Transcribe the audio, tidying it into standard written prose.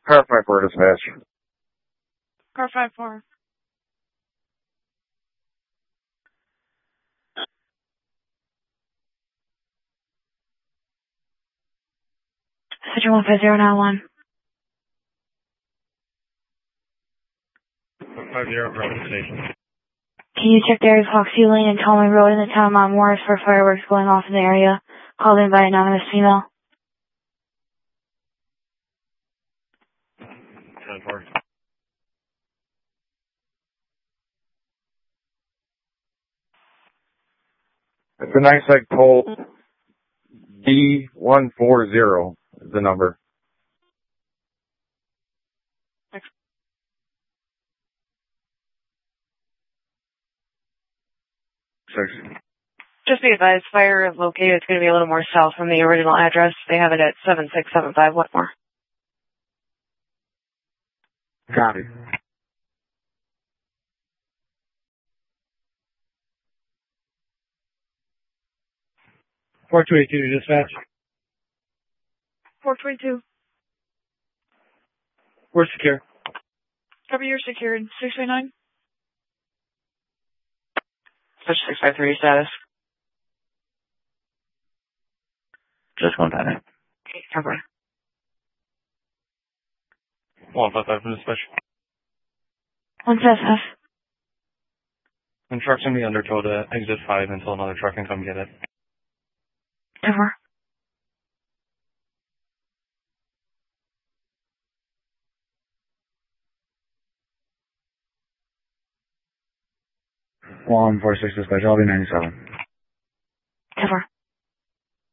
Car 5-4 dispatch. Car 5-4. Cedar 15091. 50 Road Station. Can you check the area of Foxy Lane and Tolman Road in the town of Mount Morris for fireworks going off in the area? Called in by anonymous female. 10-4. It's a nice like toll. D140 is the number. Six. Just be advised, fire is located. It's going to be a little more south from the original address. They have it at 7675 Wetmore. Copy. Four 282 dispatch. 422. We're secure. Cover your secured. 639. Switch 653 status. Just 159. Cover. 155 from dispatch. 155. And truck's gonna be undertow to exit 5 until another truck can come get it. Cover. One 46 dispatch. I'll be 97. Cover.